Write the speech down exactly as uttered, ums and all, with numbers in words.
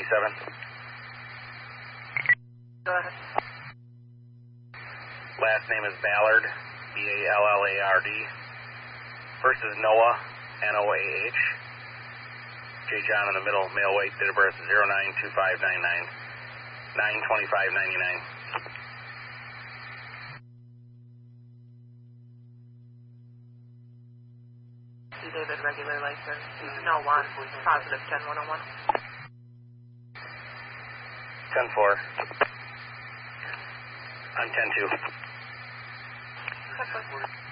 seven. Go ahead. Last name is Ballard, B A L L A R D. First is Noah, N O A H. J. John in the middle, male weight, date of birth zero nine two five nine nine, nine twenty-five ninety-nine. C. David, regular license. No one. Positive ten one oh one. ten four. On ten two. ten four.